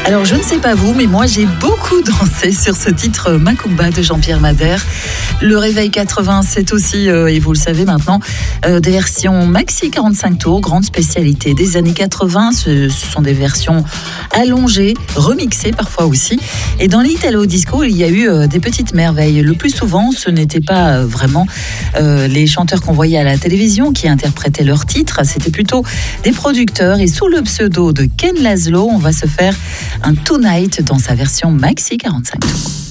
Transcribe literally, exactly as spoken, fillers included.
Alors je ne sais pas vous, mais moi j'ai beaucoup dansé sur ce titre Macumba de Jean-Pierre Madère. Le Réveil quatre-vingts, c'est aussi, euh, et vous le savez maintenant, euh, des versions maxi quarante-cinq tours, grande spécialité des années quatre-vingts. Ce, ce sont des versions allongées, remixées parfois aussi. Et dans l'Italo Disco, il y a eu euh, des petites merveilles. Le plus souvent, ce n'était pas euh, vraiment euh, les chanteurs qu'on voyait à la télévision qui interprétaient leurs titres, c'était plutôt des producteurs. Et sous le pseudo de Ken Laszlo, on va se faire un Tonight dans sa version maxi quarante-cinq tours.